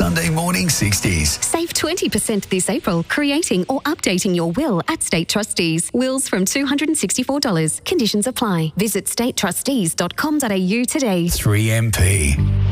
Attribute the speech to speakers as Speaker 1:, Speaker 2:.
Speaker 1: Sunday morning 60s.
Speaker 2: Save 20% this April creating or updating your will at State Trustees. Wills from $264. Conditions apply. Visit statetrustees.com.au today.
Speaker 1: 3MP.